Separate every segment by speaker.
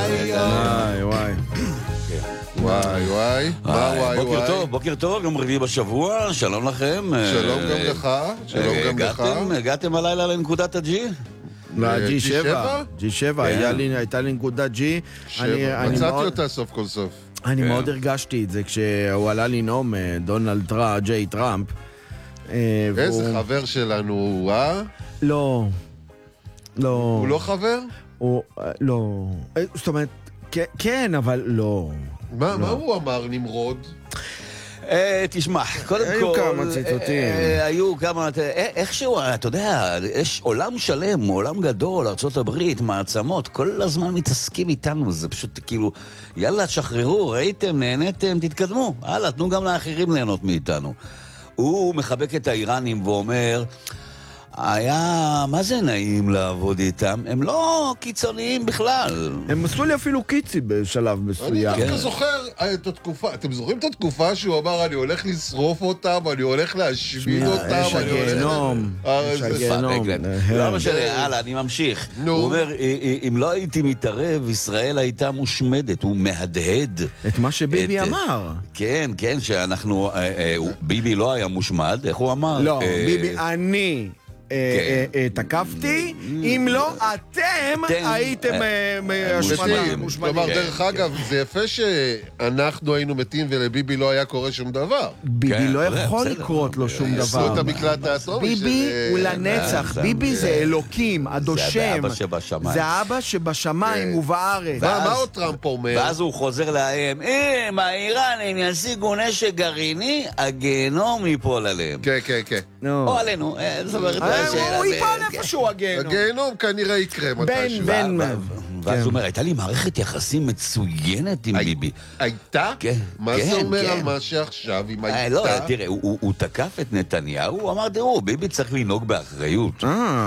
Speaker 1: וואי וואי.
Speaker 2: וואי וואי. מה וואי וואי?
Speaker 3: בוקר טוב, בוקר טוב, יום רביעי בשבוע, שלום לכם.
Speaker 2: שלום גם לך, שלום גם לך.
Speaker 3: הגעתם הלילה לנקודת ה-G?
Speaker 1: ל-G7. G7, הייתה לי נקודת G.
Speaker 2: מצאתי אותה סוף כל סוף.
Speaker 1: אני מאוד הרגשתי את זה כשהוא עלה לנאום, דונלד ג'יי טראמפ.
Speaker 2: איזה חבר שלנו הוא,
Speaker 1: לא.
Speaker 2: הוא לא חבר?
Speaker 1: לא. זאת אומרת, כן, אבל לא.
Speaker 2: מה הוא אמר, נמרוד?
Speaker 3: תשמע, קודם כל...
Speaker 1: היו כמה ציטוטים.
Speaker 3: היו כמה... איכשהו, אתה יודע, יש עולם שלם, עולם גדול, ארצות הברית, מעצמות, כל הזמן מתעסקים איתנו, זה פשוט כאילו, יאללה, שחררו, ראיתם, נהניתם, תתקדמו. הלאה, תנו גם לאחרים ליהנות מאיתנו. הוא מחבק את האיראנים ואומר... מה זה נעים לעבוד איתם? הם לא קיצוניים בכלל.
Speaker 1: הם עשו לי אפילו קיצי בשלב מסוים.
Speaker 2: אני דווקא זוכר את התקופה, אתם זוכרים את התקופה שהוא אמר, אני הולך לשרוף אותם, אני הולך להשמיד אותם,
Speaker 1: יש הגיהנום. יש הגיהנום.
Speaker 3: לא משנה, הלאה, אני ממשיך. הוא אומר, אם לא הייתי מתערב, ישראל הייתה מושמדת. הוא מהדהד.
Speaker 1: את מה שביבי אמר.
Speaker 3: כן, כן, שאנחנו... ביבי לא היה מושמד, איך הוא אמר?
Speaker 1: לא, ביבי, אני... תקפתי, אם לא אתם הייתם מושמדים.
Speaker 2: כלומר, דרך אגב, זה יפה שאנחנו היינו מתים ולביבי לא היה קורה שום דבר.
Speaker 1: ביבי לא יכול לקרות לו שום דבר.
Speaker 2: עשו את המקלט האטומי.
Speaker 1: ביבי הוא לנצח, ביבי זה אלוקים, הדושם. זה האבא שבשמיים ובארץ.
Speaker 2: מה עוד טראמפ אומר?
Speaker 3: ואז הוא חוזר להם, אם האיראנים ישיגו נשק גרעיני, הגיהנום ייפול עליהם.
Speaker 2: כן, כן, כן.
Speaker 3: או עלינו, זאת אומרת...
Speaker 1: הוא ייפול איפשהו הגיהנום.
Speaker 2: הגיהנום כנראה יקרה מתישהו.
Speaker 3: ואז הוא אומר, הייתה לי מערכת יחסים מצוינת עם ביבי.
Speaker 2: הייתה? מה זה אומר על מה שעכשיו, אם הייתה?
Speaker 3: לא, תראה, הוא תקף את נתניהו, הוא אמר, תראו, ביבי צריך לנהוג באחריות.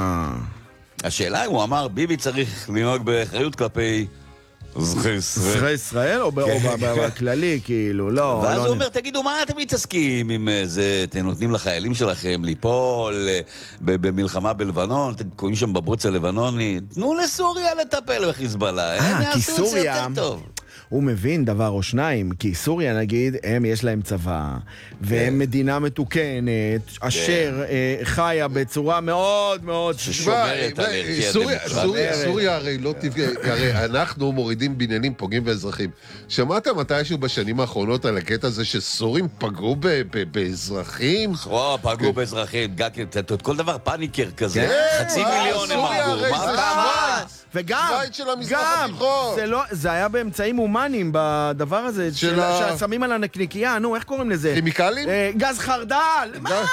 Speaker 3: השאלה הוא אמר, ביבי צריך לנהוג באחריות כלפי...
Speaker 1: אזרחי ישראל או בכללי, כאילו, לא.
Speaker 3: ואז הוא אומר, תגידו, מה אתם מתעסקים עם זה? אתם נותנים לחיילים שלכם ליפול במלחמה בלבנון, אתם קוראים שם בברוץ הלבנוני, תנו לסוריה לטפל בחיזבאללה, הם יעשו את זה יותר טוב.
Speaker 1: הוא מבין דבר או שניים, כי סוריה נגיד, הם יש להם צבא, והם מדינה מתוקנת, אשר חיה בצורה מאוד מאוד
Speaker 3: ששומרת על
Speaker 2: סוריה הרי לא טבעי, הרי אנחנו מורידים בניינים, פוגעים באזרחים. שמעת מתישהו בשנים האחרונות על הקטע הזה שסורים פגעו באזרחים?
Speaker 3: פגעו באזרחים, כל דבר פאניקר כזה, 500,000 הם הרגו, מה
Speaker 1: וגם, זה היה באמצעים הומניים בדבר הזה, ששמים על הנקניקייה, נו, איך קוראים לזה?
Speaker 2: כימיקלים?
Speaker 1: גז חרדל!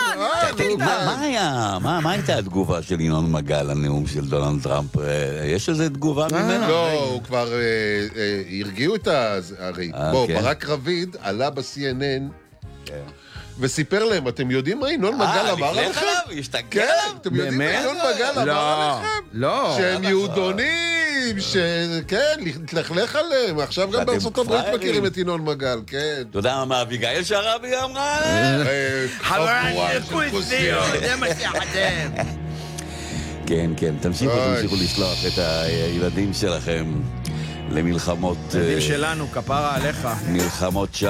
Speaker 3: מה הייתה התגובה של ינון מגל לנאום של דונלד טראמפ? יש איזו תגובה ממנו?
Speaker 2: לא, הוא כבר הרגיעו את הרי. בוא, ברק רביד עלה ב-CNN וסיפר להם, אתם יודעים מה ינון מגל אמר לכם? כן, אתם יודעים מה ינון מגל אמר לכם?
Speaker 1: לא.
Speaker 2: שהם יהודונים, שכן, להתלכלך עליהם. עכשיו גם בארצות הברית מכירים את ינון מגל, כן.
Speaker 3: אתה יודע מה אביגיל שרבי אמרה?
Speaker 1: חבורה של כוסיות, זה מה שיחדם.
Speaker 3: כן, כן, תמשיכו לשלוח את הילדים שלכם למלחמות...
Speaker 1: ילדים שלנו, כפרה עליך.
Speaker 3: מלחמות